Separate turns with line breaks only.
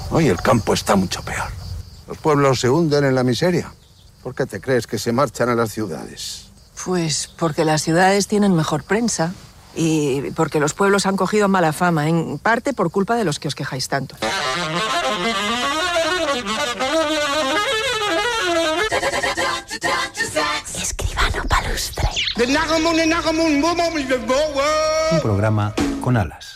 Hoy el campo está mucho peor. Los pueblos se hunden en la miseria. ¿Por qué te crees que se marchan a las ciudades?
Pues porque las ciudades tienen mejor prensa y porque los pueblos han cogido mala fama, en parte por culpa de los que os quejáis tanto.
Escribano Palustre.
Un programa con alas.